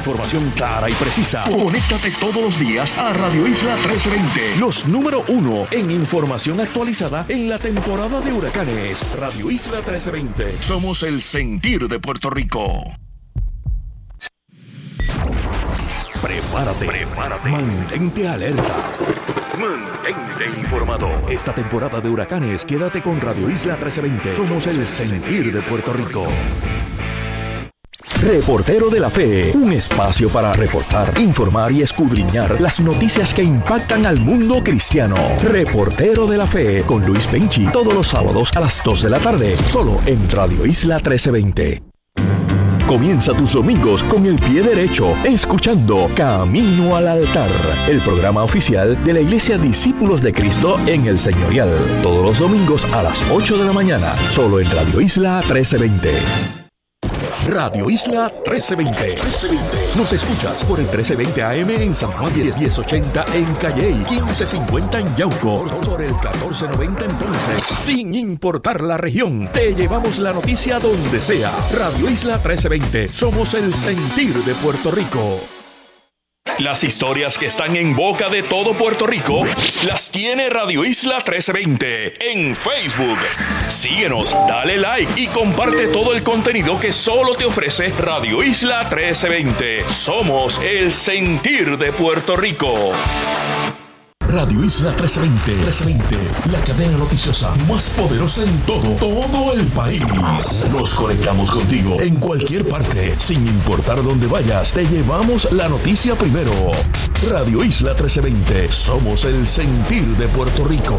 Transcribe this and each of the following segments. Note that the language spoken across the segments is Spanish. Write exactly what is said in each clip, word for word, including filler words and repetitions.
información clara y precisa. Conéctate todos los días a Radio Isla trece veinte. Los número uno en información actualizada en la temporada de huracanes. Radio Isla trece veinte. Somos el sentir de Puerto Rico. Prepárate. Prepárate. Mantente alerta. Mantente informado. Esta temporada de huracanes, quédate con Radio Isla trece veinte. Somos el sentir de Puerto Rico. Reportero de la Fe, un espacio para reportar, informar y escudriñar las noticias que impactan al mundo cristiano. Reportero de la Fe con Luis Penchi, todos los sábados a las dos de la tarde, solo en Radio Isla trece veinte. Comienza tus domingos con el pie derecho, escuchando Camino al Altar, el programa oficial de la Iglesia Discípulos de Cristo en el Señorial. Todos los domingos a las ocho de la mañana, solo en Radio Isla trece veinte. Radio Isla trece veinte. Nos escuchas por el trece veinte A M en San Juan, diez ochenta en Calley, quince cincuenta en Yauco, por el catorce noventa en Ponce. Sin importar la región, te llevamos la noticia donde sea. Radio Isla trece veinte. Somos el sentir de Puerto Rico. Las historias que están en boca de todo Puerto Rico las tiene Radio Isla trece veinte en Facebook. Síguenos, dale like y comparte todo el contenido que solo te ofrece Radio Isla trece veinte. Somos el sentir de Puerto Rico. Radio Isla trece veinte. trece veinte, la cadena noticiosa más poderosa en todo, todo el país. Nos conectamos contigo en cualquier parte, sin importar dónde vayas. Te llevamos la noticia primero. Radio Isla trece veinte. Somos el sentir de Puerto Rico.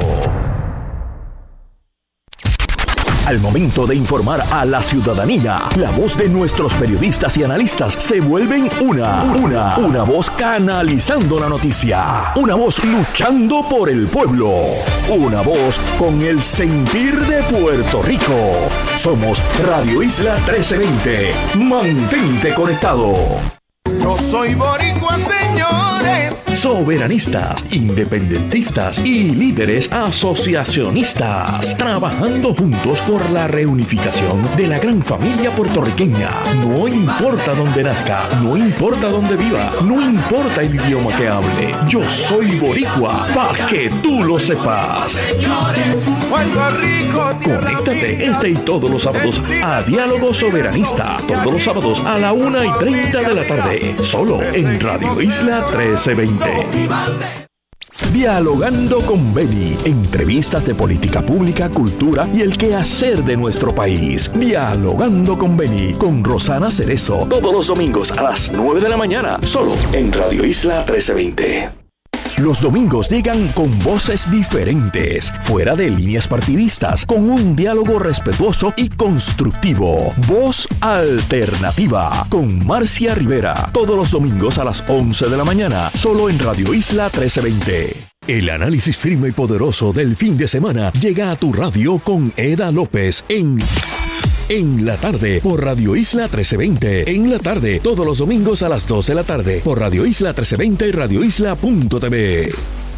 Al momento de informar a la ciudadanía, la voz de nuestros periodistas y analistas se vuelven una, una, una voz canalizando la noticia, una voz luchando por el pueblo, una voz con el sentir de Puerto Rico. Somos Radio Isla trece veinte. Mantente conectado. Yo soy boricua, señores. Soberanistas, independentistas y líderes asociacionistas, trabajando juntos por la reunificación de la gran familia puertorriqueña. No importa dónde nazca, no importa dónde viva, no importa el idioma que hable. Yo soy boricua, para que tú lo sepas. Señores, Puerto Rico. Conéctate este y todos los sábados a Diálogo Soberanista. Todos los sábados a la una y treinta de la tarde. Solo en Radio Isla trece veinte. Dialogando con Beni. Entrevistas de política pública, cultura y el quehacer de nuestro país. Dialogando con Beni. Con Rosana Cerezo. Todos los domingos a las nueve de la mañana. Solo en Radio Isla trece veinte. Los domingos llegan con voces diferentes, fuera de líneas partidistas, con un diálogo respetuoso y constructivo. Voz Alternativa, con Marcia Rivera. Todos los domingos a las once de la mañana, solo en Radio Isla trece veinte. El análisis firme y poderoso del fin de semana llega a tu radio con Eda López en... En la tarde, por Radio Isla trece veinte. En la tarde, todos los domingos a las dos de la tarde, por Radio Isla trece veinte y radio isla punto t v.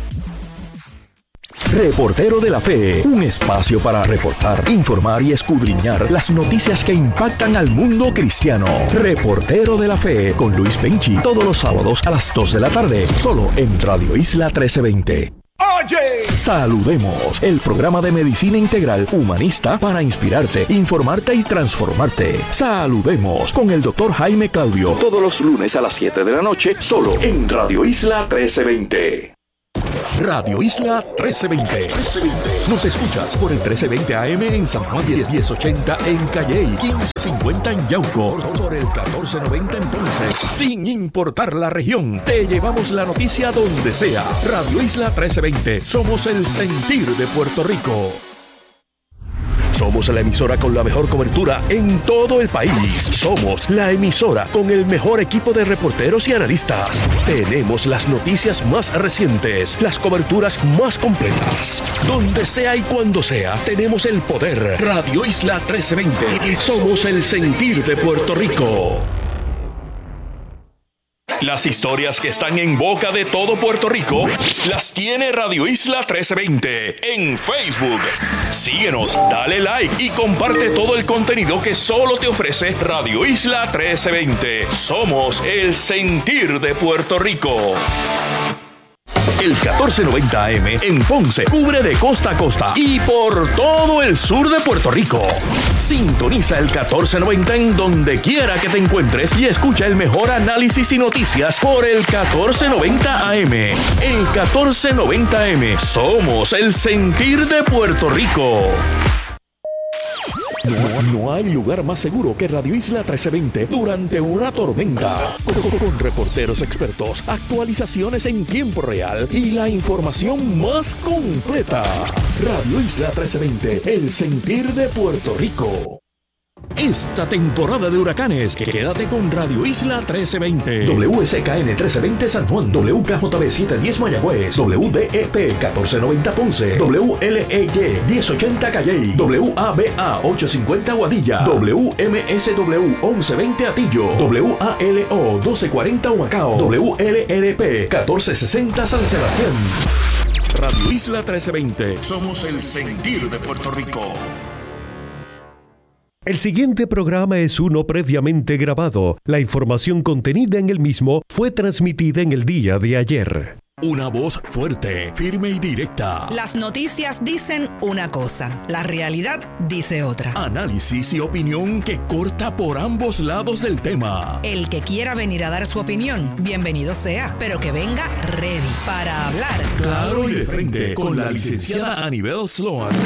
Reportero de la Fe, un espacio para reportar, informar y escudriñar las noticias que impactan al mundo cristiano. Reportero de la Fe, con Luis Penchi, todos los sábados a las dos de la tarde, solo en Radio Isla trece veinte. Oye, Saludemos, el programa de medicina integral humanista para inspirarte, informarte y transformarte. Saludemos con el doctor Jaime Claudio, todos los lunes a las siete de la noche, solo en Radio Isla trece veinte. Radio Isla trece veinte. Nos escuchas por el trece veinte A M en San Juan, diez ochenta en Calley, quince cincuenta en Yauco, por el catorce noventa en Ponce. Sin importar la región, te llevamos la noticia donde sea. Radio Isla trece veinte. Somos el sentir de Puerto Rico. Somos la emisora con la mejor cobertura en todo el país. Somos la emisora con el mejor equipo de reporteros y analistas. Tenemos las noticias más recientes, las coberturas más completas. Donde sea y cuando sea, tenemos el poder. Radio Isla trece veinte. Somos el sentir de Puerto Rico. Las historias que están en boca de todo Puerto Rico las tiene Radio Isla trece veinte en Facebook. Síguenos, dale like y comparte todo el contenido que solo te ofrece Radio Isla trece veinte. Somos el sentir de Puerto Rico. El catorce noventa A M en Ponce cubre de costa a costa y por todo el sur de Puerto Rico. Sintoniza el catorce noventa en donde quiera que te encuentres y escucha el mejor análisis y noticias por el catorce noventa A M. El catorce noventa A M, somos el sentir de Puerto Rico. No, no hay lugar más seguro que Radio Isla trece veinte durante una tormenta. Con, con reporteros expertos, actualizaciones en tiempo real y la información más completa. Radio Isla trece veinte, el sentir de Puerto Rico. Esta temporada de huracanes, quédate con Radio Isla trece veinte. W S K N trece veinte San Juan, W K J B setecientos diez Mayagüez, W D E P catorce noventa Ponce, W L E Y diez ochenta Calley, W A B A ochocientos cincuenta Aguadilla, W M S W once veinte Atillo, W A L O doce cuarenta Humacao, W L R P catorce sesenta San Sebastián. Radio Isla trece veinte. Somos el sentir de Puerto Rico. El siguiente programa es uno previamente grabado. La información contenida en el mismo fue transmitida en el día de ayer. Una voz fuerte, firme y directa. Las noticias dicen una cosa, la realidad dice otra. Análisis y opinión que corta por ambos lados del tema. El que quiera venir a dar su opinión, bienvenido sea, pero que venga ready para hablar. Claro y de frente, con la licenciada Anibel Sloan.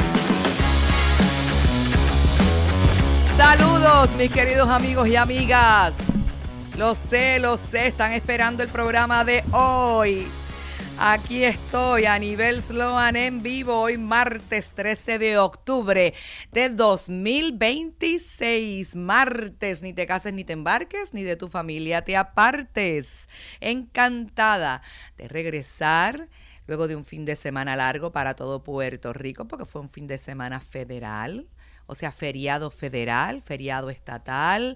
Saludos, mis queridos amigos y amigas. Lo sé, lo sé, están esperando el programa de hoy. Aquí estoy, Anibel Sloan en vivo, hoy martes trece de octubre de dos mil veintiséis. Martes, ni te cases ni te embarques, ni de tu familia te apartes. Encantada de regresar luego de un fin de semana largo para todo Puerto Rico, porque fue un fin de semana federal. O sea, feriado federal, feriado estatal.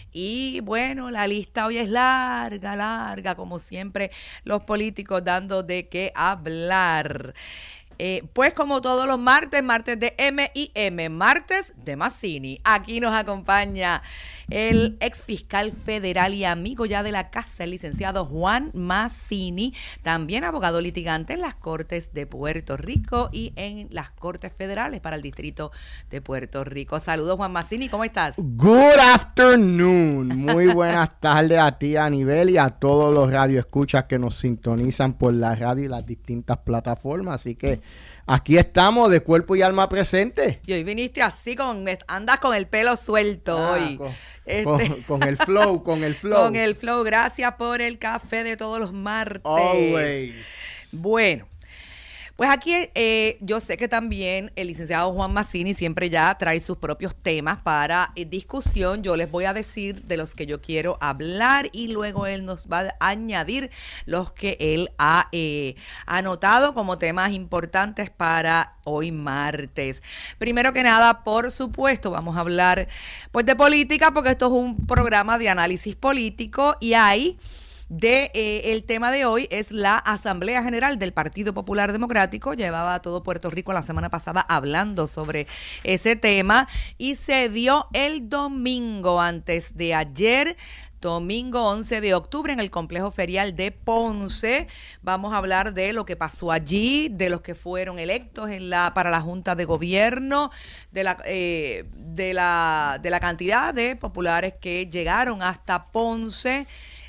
Y bueno, la lista hoy es larga, larga, como siempre, los políticos dando de qué hablar. Eh, pues como todos los martes, martes de M y M, martes de Mazzini. Aquí nos acompaña el ex fiscal federal y amigo ya de la casa, el licenciado Juan Mazzini, también abogado litigante en las Cortes de Puerto Rico y en las Cortes Federales para el Distrito de Puerto Rico. Saludos, Juan Mazzini, ¿cómo estás? Good afternoon. Muy buenas tardes a ti, Anibel, y a todos los radioescuchas que nos sintonizan por la radio y las distintas plataformas. Así que aquí estamos de cuerpo y alma presente. Y hoy viniste así, con andas con el pelo suelto ah, hoy. Con, este, con, con el flow, con el flow. Con el flow. Gracias por el café de todos los martes. Always. Bueno, pues aquí eh, yo sé que también el licenciado Juan Mazzini siempre ya trae sus propios temas para eh, discusión. Yo les voy a decir de los que yo quiero hablar y luego él nos va a añadir los que él ha eh, anotado como temas importantes para hoy martes. Primero que nada, por supuesto, vamos a hablar pues de política, porque esto es un programa de análisis político y hay... De, eh, el tema de hoy es la Asamblea General del Partido Popular Democrático. Llevaba a todo Puerto Rico la semana pasada hablando sobre ese tema y se dio el domingo antes de ayer, domingo once de octubre, en el complejo ferial de Ponce. Vamos a hablar de lo que pasó allí, de los que fueron electos en la para la Junta de Gobierno, de la, eh, de la, de la cantidad de populares que llegaron hasta Ponce,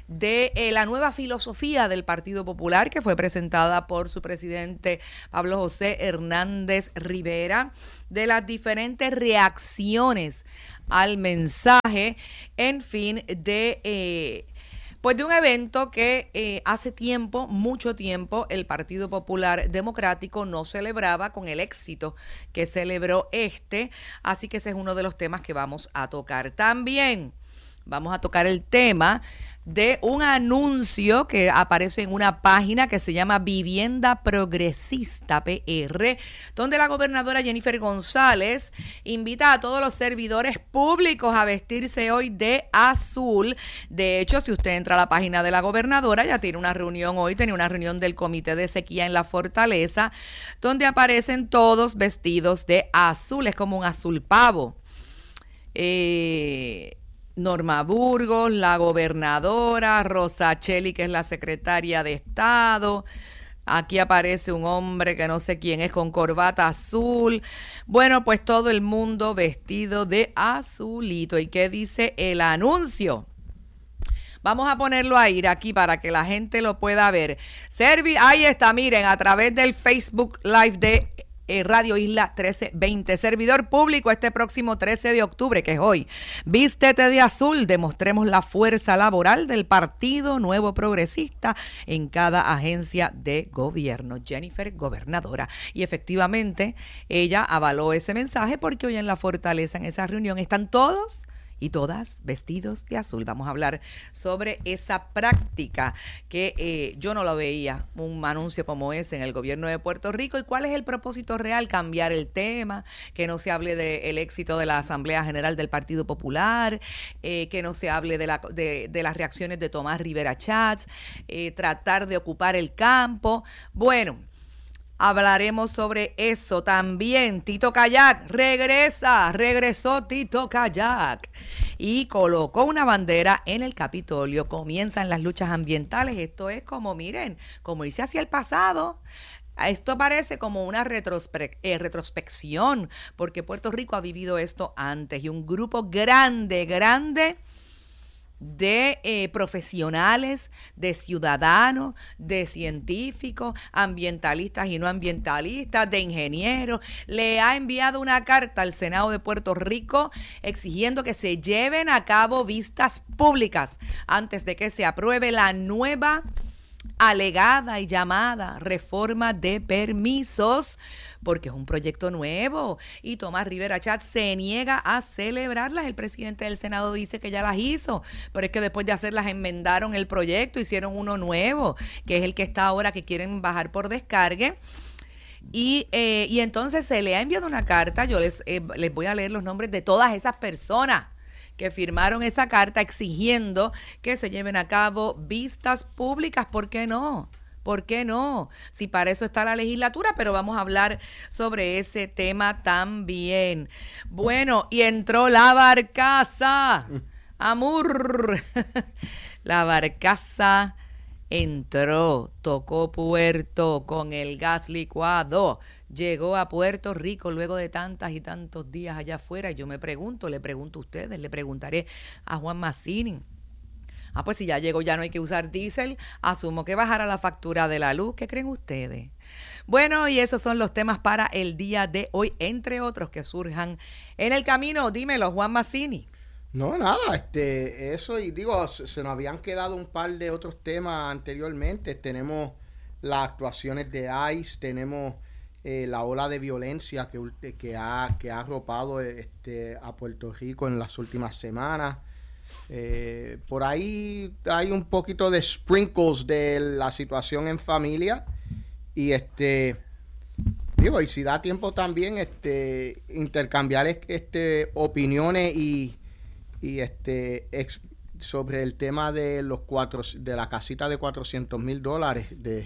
de eh, la nueva filosofía del Partido Popular que fue presentada por su presidente Pablo José Hernández Rivera, de las diferentes reacciones al mensaje, en fin, de eh, pues de un evento que eh, hace tiempo, mucho tiempo, el Partido Popular Democrático no celebraba con el éxito que celebró este, así que ese es uno de los temas que vamos a tocar. También vamos a tocar el tema de un anuncio que aparece en una página que se llama Vivienda Progresista P R, donde la gobernadora Jennifer González invita a todos los servidores públicos a vestirse hoy de azul. De hecho, si usted entra a la página de la gobernadora, ya tiene una reunión hoy, tenía una reunión del Comité de Sequía en la Fortaleza, donde aparecen todos vestidos de azul, es como un azul pavo. Eh... Norma Burgos, la gobernadora, Rosa Cheli, que es la secretaria de Estado. Aquí aparece un hombre que no sé quién es con corbata azul. Bueno, pues todo el mundo vestido de azulito. ¿Y qué dice el anuncio? Vamos a ponerlo ahí aquí para que la gente lo pueda ver. Servi, ahí está, miren, a través del Facebook Live de Radio Isla trece veinte. Servidor público este próximo trece de octubre, que es hoy. Vístete de azul, demostremos la fuerza laboral del Partido Nuevo Progresista en cada agencia de gobierno. Jennifer, gobernadora. Y efectivamente, ella avaló ese mensaje porque hoy en la Fortaleza, en esa reunión, están todos y todas vestidos de azul. Vamos a hablar sobre esa práctica que eh, yo no lo veía, un anuncio como ese en el gobierno de Puerto Rico. ¿Y cuál es el propósito real? Cambiar el tema, que no se hable del éxito de la Asamblea General del Partido Popular, eh, que no se hable de, la, de, de las reacciones de Tomás Rivera Chats, eh, tratar de ocupar el campo. Bueno, hablaremos sobre eso también. Tito Kayak regresa, regresó Tito Kayak y colocó una bandera en el Capitolio. Comienzan las luchas ambientales. Esto es como, miren, como irse hacia el pasado. Esto parece como una retrospe- eh, retrospección, porque Puerto Rico ha vivido esto antes y un grupo grande, grande de eh, profesionales, de ciudadanos, de científicos, ambientalistas y no ambientalistas, de ingenieros, le ha enviado una carta al Senado de Puerto Rico exigiendo que se lleven a cabo vistas públicas antes de que se apruebe la nueva alegada y llamada reforma de permisos, porque es un proyecto nuevo y Tomás Rivera Chatz se niega a celebrarlas. El presidente del Senado dice que ya las hizo, pero es que después de hacerlas enmendaron el proyecto, hicieron uno nuevo, que es el que está ahora, que quieren bajar por descargue. Y, eh, y entonces se le ha enviado una carta. Yo les, eh, les voy a leer los nombres de todas esas personas que firmaron esa carta exigiendo que se lleven a cabo vistas públicas. ¿Por qué no? ¿Por qué no? Si para eso está la legislatura, pero vamos a hablar sobre ese tema también. Bueno, y entró la barcaza. Amor. La barcaza entró, tocó puerto con el gas licuado. Llegó a Puerto Rico luego de tantas y tantos días allá afuera. Y yo me pregunto, le pregunto a ustedes, le preguntaré a Juan Mazzini. Ah, pues si ya llegó, ya no hay que usar diésel, asumo que bajará la factura de la luz. ¿Qué creen ustedes? Bueno, y esos son los temas para el día de hoy, entre otros que surjan en el camino. Dímelo, Juan Mazzini. No, nada, este, eso, y digo, se, se nos habían quedado un par de otros temas anteriormente. Tenemos las actuaciones de ICE, tenemos eh, la ola de violencia que, que, ha, que ha arropado este, a Puerto Rico en las últimas semanas. Eh, por ahí hay un poquito de sprinkles de la situación en familia y este digo, y si da tiempo también este intercambiar este opiniones y y este ex, sobre el tema de los cuatro de la casita de cuatrocientos mil dólares de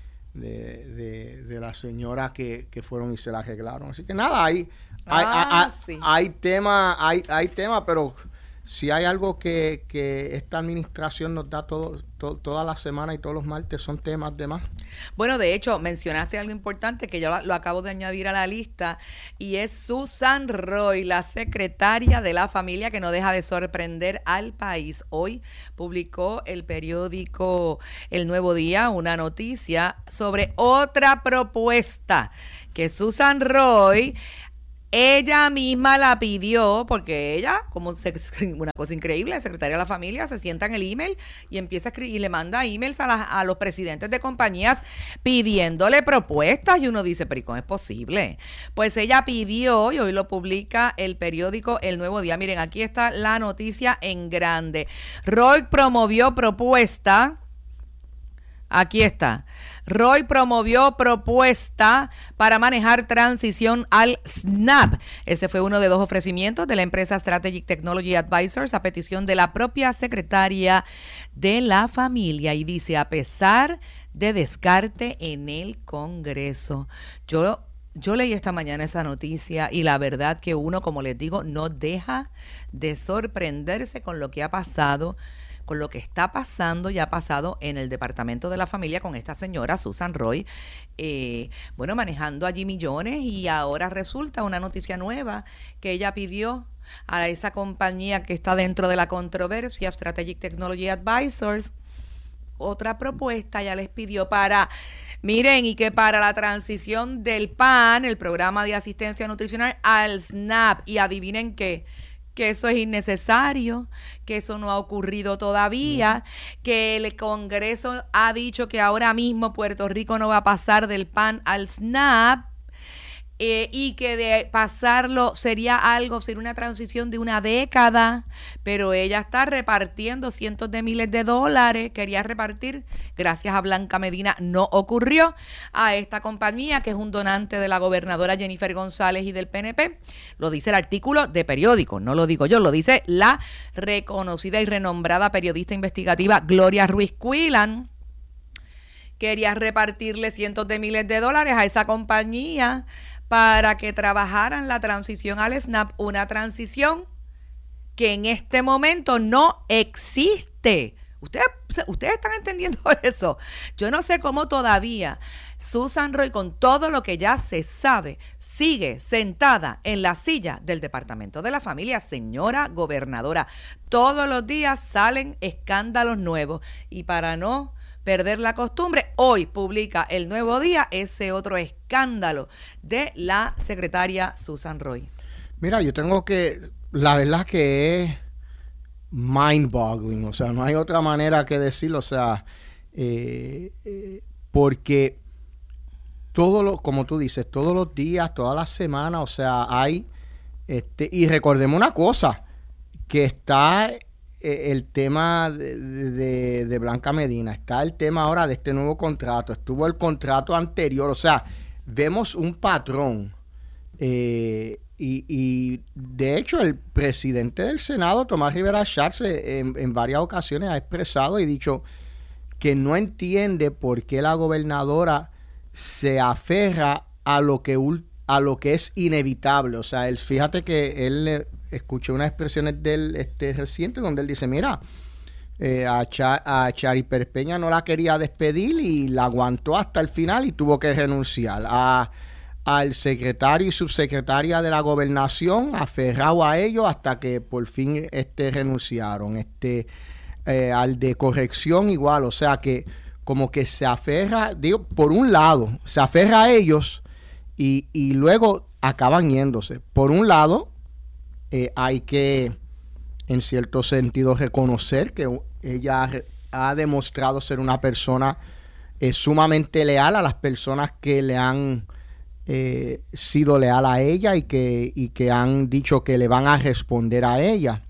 de, de de la señora que, que fueron y se la arreglaron. Así que nada, hay ah, hay, sí. hay, hay tema hay hay tema, pero si hay algo que, que esta administración nos da todo, to, toda la semana y todos los martes, son temas de más. Bueno, de hecho, mencionaste algo importante que yo lo, lo acabo de añadir a la lista, y es Susan Roy, la secretaria de la familia, que no deja de sorprender al país. Hoy publicó el periódico El Nuevo Día una noticia sobre otra propuesta que Susan Roy Ella misma la pidió porque ella, como se, una cosa increíble, la secretaria de la familia se sienta en el email y empieza a escribir y le manda emails a, la, a los presidentes de compañías pidiéndole propuestas y uno dice, pero ¿cómo es posible? Pues ella pidió y hoy lo publica el periódico El Nuevo Día. Miren, aquí está la noticia en grande. Roy promovió propuesta. Aquí está. Roy promovió propuesta para manejar transición al SNAP. Ese fue uno de dos ofrecimientos de la empresa Strategic Technology Advisors a petición de la propia secretaria de la familia. Y dice, a pesar de descarte en el Congreso. Yo, yo leí esta mañana esa noticia y la verdad que uno, como les digo, no deja de sorprenderse con lo que ha pasado, con lo que está pasando y ha pasado en el Departamento de la Familia con esta señora Susan Roy, eh, bueno, manejando allí millones, y ahora resulta una noticia nueva que ella pidió a esa compañía que está dentro de la controversia, Strategic Technology Advisors, otra propuesta. Ya les pidió para, miren, y que para la transición del P A N, el programa de asistencia nutricional, al SNAP, y adivinen qué, que eso es innecesario, que eso no ha ocurrido todavía, mm. que el Congreso ha dicho que ahora mismo Puerto Rico no va a pasar del P A N al SNAP, eh, y que de pasarlo sería algo, sería una transición de una década, pero ella está repartiendo cientos de miles de dólares, quería repartir, gracias a Blanca Medina, no ocurrió, a esta compañía que es un donante de la gobernadora Jennifer González y del P N P. Lo dice el artículo de periódico, no lo digo yo, lo dice la reconocida y renombrada periodista investigativa Gloria Ruiz Quillan. Quería repartirle cientos de miles de dólares a esa compañía para que trabajaran la transición al SNAP, una transición que en este momento no existe. Ustedes, ustedes están entendiendo eso. Yo no sé cómo todavía Susan Roy, con todo lo que ya se sabe, sigue sentada en la silla del Departamento de la Familia. Señora gobernadora, todos los días salen escándalos nuevos, y para no perder la costumbre, hoy publica El Nuevo Día ese otro escándalo de la secretaria Susan Roy. Mira, yo tengo que, la verdad que es mind-boggling, o sea, no hay otra manera que decirlo, o sea, eh, eh, porque todo lo, como tú dices, todos los días, todas las semanas, o sea, hay, este, y recordemos una cosa, que está el tema de, de, de Blanca Medina, está el tema ahora de este nuevo contrato, estuvo el contrato anterior, o sea, vemos un patrón, eh, y, y de hecho el presidente del Senado, Tomás Rivera Schatz, en, en varias ocasiones ha expresado y dicho que no entiende por qué la gobernadora se aferra a lo que, a lo que es inevitable, o sea, él, fíjate que él escuché unas expresiones del este reciente donde él dice, mira, eh, a, Cha, a Chari Perpeña no la quería despedir y la aguantó hasta el final y tuvo que renunciar. A, al secretario y subsecretaria de la gobernación, aferrado a ellos hasta que por fin este, renunciaron. Este, eh, al de corrección igual, o sea que como que se aferra, digo, por un lado, se aferra a ellos y, y luego acaban yéndose. Por un lado, Eh, hay que, en cierto sentido, reconocer que ella ha demostrado ser una persona eh, sumamente leal a las personas que le han eh, sido leal a ella y que, y que han dicho que le van a responder a ella.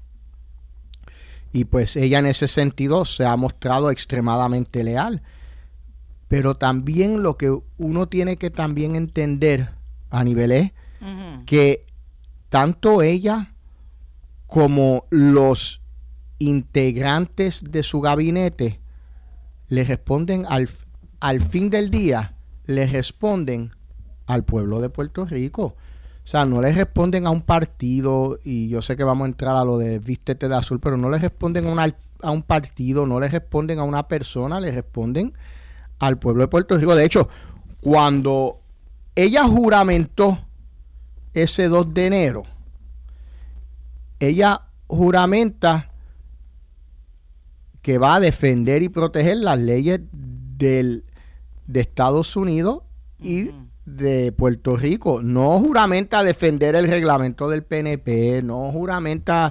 Y pues ella en ese sentido se ha mostrado extremadamente leal. Pero también lo que uno tiene que también entender a nivel es uh-huh. que tanto ella como los integrantes de su gabinete le responden al, al fin del día, le responden al pueblo de Puerto Rico. O sea, no le responden a un partido, y yo sé que vamos a entrar a lo de vístete de azul, pero no le responden a, una, a un partido, no le responden a una persona, le responden al pueblo de Puerto Rico. De hecho, cuando ella juramentó ese dos de enero, ella juramenta que va a defender y proteger las leyes del, de Estados Unidos y uh-huh. de Puerto Rico. No juramenta defender el reglamento del P N P, no juramenta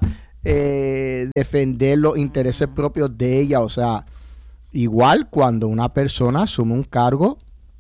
eh, defender los intereses propios de ella. O sea, igual cuando una persona asume un cargo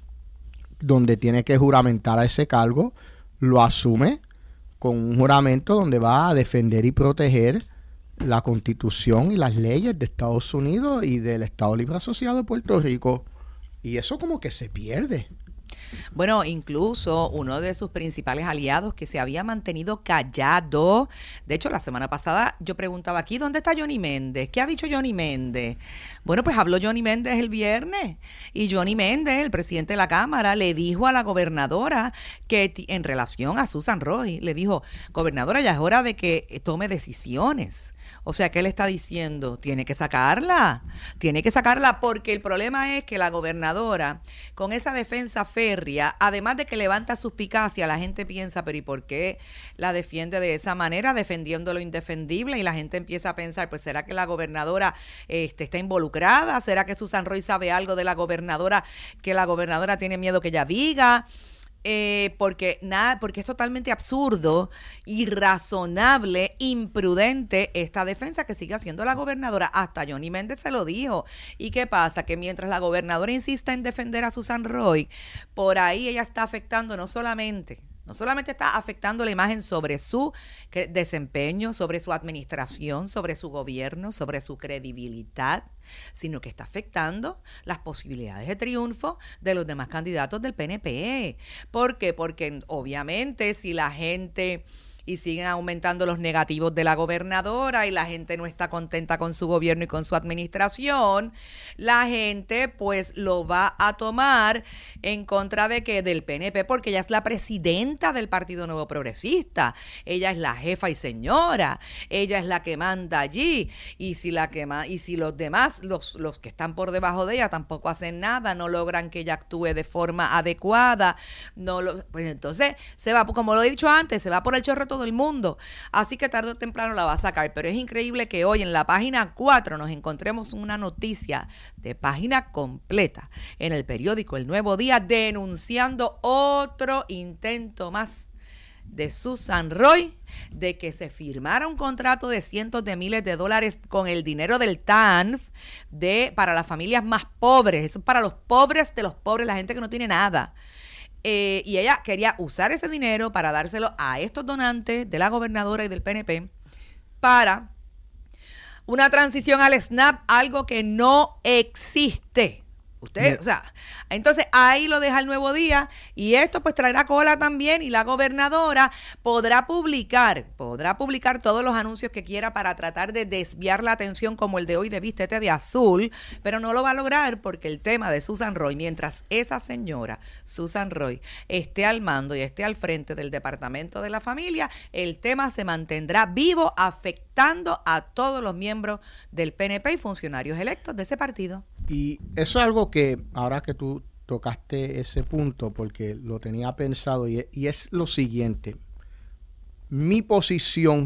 donde tiene que juramentar a ese cargo, lo asume con un juramento donde va a defender y proteger la Constitución y las leyes de Estados Unidos y del Estado Libre Asociado de Puerto Rico. Y eso como que se pierde. Bueno, incluso uno de sus principales aliados que se había mantenido callado. De hecho, la semana pasada yo preguntaba aquí, ¿dónde está Johnny Méndez? ¿Qué ha dicho Johnny Méndez? Bueno, pues habló Johnny Méndez el viernes y Johnny Méndez, el presidente de la Cámara, le dijo a la gobernadora que en relación a Susan Roy, le dijo, gobernadora, ya es hora de que tome decisiones. O sea, ¿qué le está diciendo? Tiene que sacarla, tiene que sacarla porque el problema es que la gobernadora, con esa defensa férrea, además de que levanta suspicacia, la gente piensa, pero ¿y por qué la defiende de esa manera, defendiendo lo indefendible? Y la gente empieza a pensar, pues ¿será que la gobernadora este, está involucrada? ¿Será que Susan Roy sabe algo de la gobernadora que la gobernadora tiene miedo que ella diga? Eh, porque nada, porque es totalmente absurdo, irrazonable, imprudente esta defensa que sigue haciendo la gobernadora. Hasta Johnny Méndez se lo dijo. ¿Y qué pasa? Que mientras la gobernadora insista en defender a Susan Roy, por ahí ella está afectando no solamente No solamente está afectando la imagen sobre su desempeño, sobre su administración, sobre su gobierno, sobre su credibilidad, sino que está afectando las posibilidades de triunfo de los demás candidatos del P N P. ¿Por qué? Porque obviamente si la gente... y siguen aumentando los negativos de la gobernadora y la gente no está contenta con su gobierno y con su administración, la gente pues lo va a tomar en contra de que del P N P, porque ella es la presidenta del Partido Nuevo Progresista, ella es la jefa y señora, ella es la que manda allí, y si la que ma- y si los demás, los, los que están por debajo de ella tampoco hacen nada, no logran que ella actúe de forma adecuada, no lo, pues entonces se va, como lo he dicho antes, se va por el chorro todo el mundo, así que tarde o temprano la va a sacar. Pero es increíble que hoy en la página cuatro nos encontremos una noticia de página completa en el periódico El Nuevo Día denunciando otro intento más de Susan Roy de que se firmara un contrato de cientos de miles de dólares con el dinero del T A N F de, para las familias más pobres. Eso es para los pobres de los pobres, la gente que no tiene nada. Eh, y ella quería usar ese dinero para dárselo a estos donantes de la gobernadora y del P N P para una transición al SNAP, algo que no existe. Usted, o sea, entonces ahí lo deja El Nuevo Día y esto pues traerá cola también y la gobernadora podrá publicar, podrá publicar todos los anuncios que quiera para tratar de desviar la atención como el de hoy de Vístete de Azul, pero no lo va a lograr porque el tema de Susan Roy, mientras esa señora, Susan Roy, esté al mando y esté al frente del Departamento de la Familia, el tema se mantendrá vivo afectando a todos los miembros del P N P y funcionarios electos de ese partido. Y eso es algo que, ahora que tú tocaste ese punto, porque lo tenía pensado, y, y es lo siguiente. Mi posición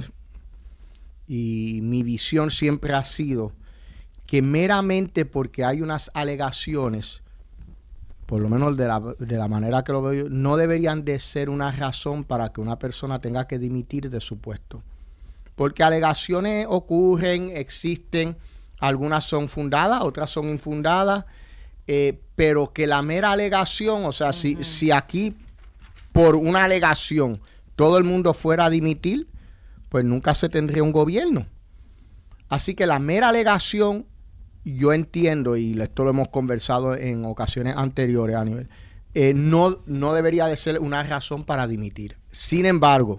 y mi visión siempre ha sido que meramente porque hay unas alegaciones, por lo menos de la, de la manera que lo veo yo, no deberían de ser una razón para que una persona tenga que dimitir de su puesto. Porque alegaciones ocurren, existen, algunas son fundadas, otras son infundadas, eh, pero que la mera alegación, o sea, uh-huh. si, si aquí por una alegación todo el mundo fuera a dimitir, pues nunca se tendría un gobierno. Así que la mera alegación, yo entiendo, y esto lo hemos conversado en ocasiones anteriores a nivel, eh, no, no debería de ser una razón para dimitir. Sin embargo,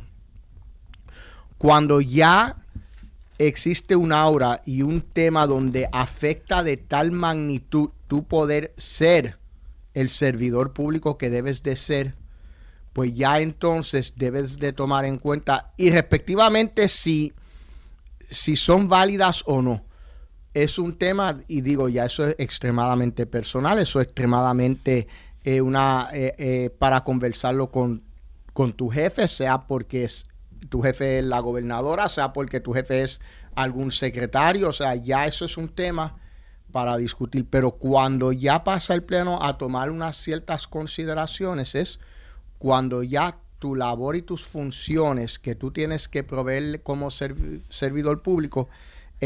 cuando ya existe un aura y un tema donde afecta de tal magnitud tu poder ser el servidor público que debes de ser, pues ya entonces debes de tomar en cuenta, y respectivamente si, si son válidas o no. Es un tema, y digo, ya eso es extremadamente personal, eso es extremadamente eh, una eh, eh, para conversarlo con, con tu jefe, sea porque es tu jefe es la gobernadora, sea porque tu jefe es algún secretario, o sea, ya eso es un tema para discutir, pero cuando ya pasa el pleno a tomar unas ciertas consideraciones es cuando ya tu labor y tus funciones que tú tienes que proveer como serv- servidor público